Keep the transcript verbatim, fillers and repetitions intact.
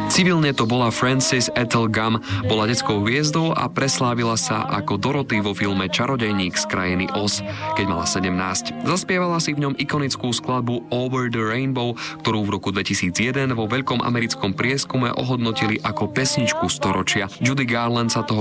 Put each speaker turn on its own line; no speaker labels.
Civilne to bola Frances Ethel Gum, bola detskou hviezdou a preslávila sa ako Dorothy vo filme Čarodejník z krajiny Oz, keď mala sedemnásť. Zaspievala si v ňom ikonickú skladbu Over the Rainbow, ktorú v roku dvetisícjeden vo veľkom americkom prieskume ohodnotili ako pesničku storočia. Judy Garland sa toho